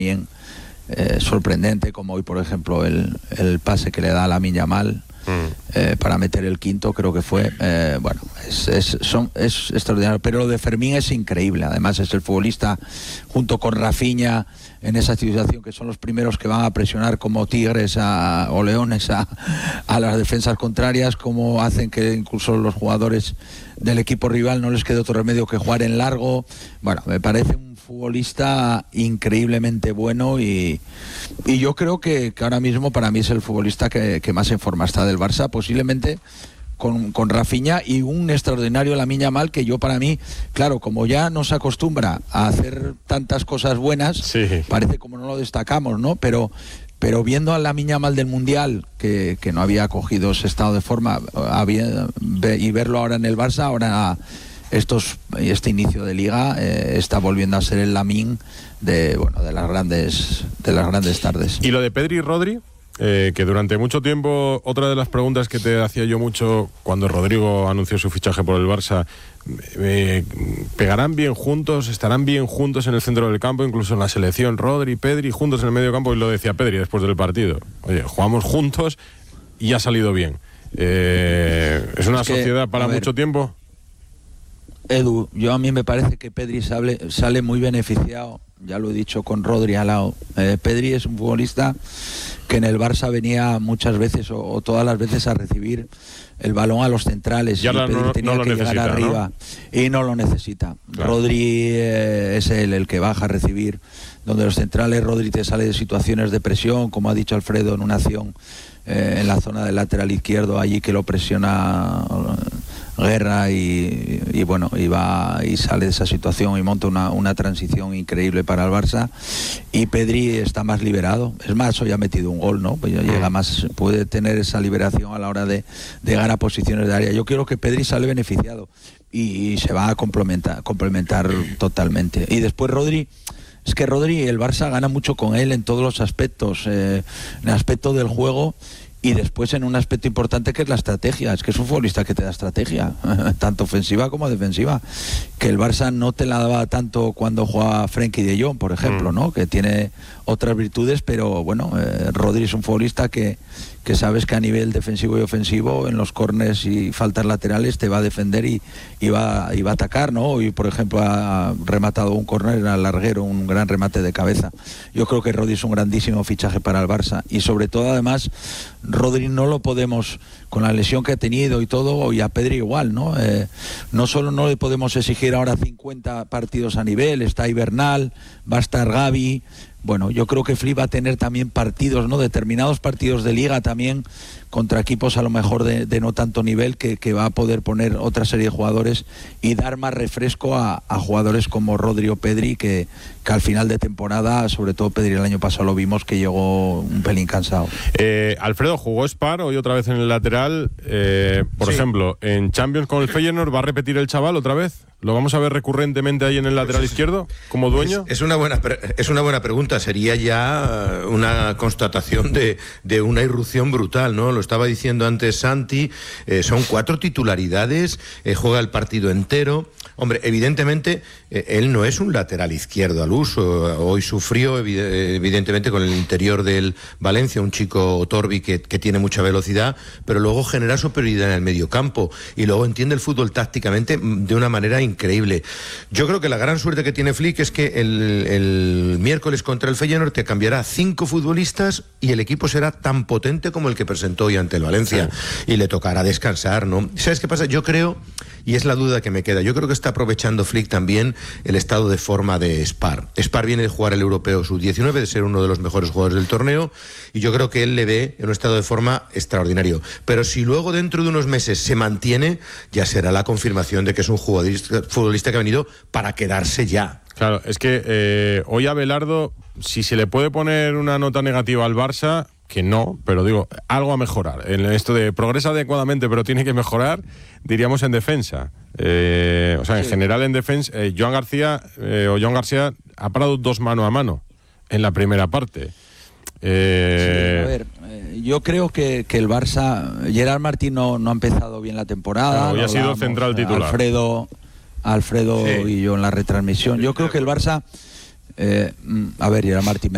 bien sorprendente, como hoy por ejemplo el pase que le da a Lamine Yamal para meter el quinto, creo que fue es extraordinario. Pero lo de Fermín es increíble. Además es el futbolista junto con Rafinha en esa situación, que son los primeros que van a presionar como tigres o leones a las defensas contrarias, como hacen que incluso los jugadores del equipo rival no les quede otro remedio que jugar en largo. Bueno, me parece un futbolista increíblemente bueno y yo creo que ahora mismo para mí es el futbolista que más en forma está del Barça, posiblemente con Rafinha y un extraordinario Lamine Yamal, que yo para mí, claro, como ya no se acostumbra a hacer tantas cosas buenas, sí, parece como no lo destacamos, ¿no? Pero viendo a Lamine Yamal del Mundial, que no había cogido ese estado de forma, y verlo ahora en el Barça, ahora este inicio de liga, está volviendo a ser el Lamine de las grandes tardes. ¿Y lo de Pedri y Rodri? Que durante mucho tiempo, otra de las preguntas que te hacía yo mucho cuando Rodrigo anunció su fichaje por el Barça, ¿pegarán bien juntos? ¿Estarán bien juntos en el centro del campo? Incluso en la selección, Rodri, Pedri juntos en el medio campo, y lo decía Pedri después del partido: oye, jugamos juntos y ha salido bien. ¿Es una sociedad para mucho tiempo? Edu, a mí me parece que Pedri sale muy beneficiado, ya lo he dicho, con Rodri al lado. Pedri es un futbolista que en el Barça venía muchas veces o todas las veces a recibir el balón a los centrales, y Pedri tenía que llegar arriba, ¿no? Y no lo necesita. Claro. Rodri es el que baja a recibir, donde los centrales. Rodri te sale de situaciones de presión, como ha dicho Alfredo, en una acción en la zona del lateral izquierdo, allí que lo presiona Guerra y va y sale de esa situación y monta una transición increíble para el Barça. Y Pedri está más liberado, es más, hoy ha metido un gol, ¿no? Pues ya llega más, puede tener esa liberación a la hora de llegar a posiciones de área. Yo creo que Pedri sale beneficiado y se va a complementar totalmente. Y después Rodri, es que Rodri, el Barça gana mucho con él en todos los aspectos, en el aspecto del juego. Y después en un aspecto importante que es la estrategia. Es que es un futbolista que te da estrategia, tanto ofensiva como defensiva, que el Barça no te la daba tanto cuando jugaba Frenkie de Jong, por ejemplo, ¿no? Que tiene otras virtudes, pero bueno, Rodri es un futbolista que sabes que a nivel defensivo y ofensivo, en los córners y faltas laterales, te va a defender y va a atacar, ¿no? Hoy, por ejemplo, ha rematado un córner al larguero, un gran remate de cabeza. Yo creo que Rodri es un grandísimo fichaje para el Barça, y sobre todo, además, Rodri no lo podemos, con la lesión que ha tenido y todo, y a Pedri igual, ¿no? No solo no le podemos exigir ahora 50 partidos a nivel, está Ibernal, va a estar Gavi. Bueno, yo creo que Flick va a tener también partidos, ¿no? Determinados partidos de liga también, contra equipos a lo mejor de no tanto nivel, que va a poder poner otra serie de jugadores y dar más refresco a jugadores como Rodri o Pedri, que al final de temporada, sobre todo Pedri el año pasado lo vimos que llegó un pelín cansado. Alfredo, jugó Spar hoy otra vez en el lateral, por ejemplo, en Champions con el Feyenoord. ¿Va a repetir el chaval otra vez? ¿Lo vamos a ver recurrentemente ahí en el lateral izquierdo como dueño? Es una buena pregunta. Sería ya una constatación de una irrupción brutal, ¿no? Lo estaba diciendo antes Santi, son 4 titularidades, juega el partido entero. Hombre, evidentemente él no es un lateral izquierdo al uso. Hoy sufrió evidentemente con el interior del Valencia, un chico Torbi que tiene mucha velocidad, pero luego genera superioridad en el medio campo y luego entiende el fútbol tácticamente de una manera increíble. Yo creo que la gran suerte que tiene Flick es que el miércoles contra el Feyenoord te cambiará 5 futbolistas y el equipo será tan potente como el que presentó hoy ante el Valencia, y le tocará descansar, ¿no? ¿Sabes qué pasa? Yo creo, y es la duda que me queda, yo creo que está aprovechando Flick también el estado de forma de Spar. Spar viene de jugar el Europeo Sub-19, de ser uno de los mejores jugadores del torneo, y yo creo que él le ve en un estado de forma extraordinario. Pero si luego dentro de unos meses se mantiene, ya será la confirmación de que es un futbolista que ha venido para quedarse ya. Claro, es que hoy Abelardo, si se le puede poner una nota negativa al Barça, que no, pero digo, algo a mejorar. En esto de progresa adecuadamente, pero tiene que mejorar, diríamos en defensa. En general en defensa, Joan García ha parado 2 mano a mano en la primera parte. A ver, yo creo que el Barça, Gerard Martín no ha empezado bien la temporada. Hoy ha sido central titular. Alfredo y yo en la retransmisión. Yo creo que el Barça, Gerard Martín